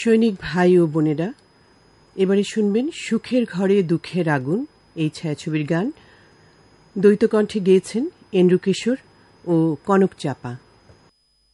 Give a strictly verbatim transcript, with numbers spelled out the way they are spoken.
সৈনিক ভাই ও বোনেরা, এবারে শুনবেন সুখের ঘরে দুঃখের আগুন এই ছায়াছবির গান। দ্বৈতকণ্ঠে গেয়েছেন এন্ড্রু কিশোর ও কনক চাপা।